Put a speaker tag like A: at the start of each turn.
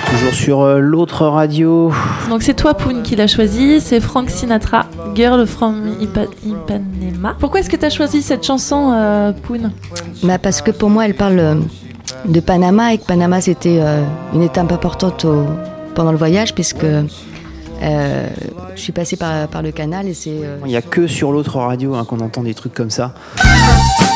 A: toujours sur l'autre radio.
B: Donc c'est toi, Poun, qui l'a choisi. C'est Frank Sinatra, Girl from Ipanema. Pourquoi est-ce que tu as choisi cette chanson, Poun ?
C: Parce que pour moi, elle parle de Panama, et que Panama, c'était une étape importante pendant le voyage, puisque je suis passée par le canal. Et c'est,
A: Il n'y a que sur l'autre radio qu'on entend des trucs comme ça.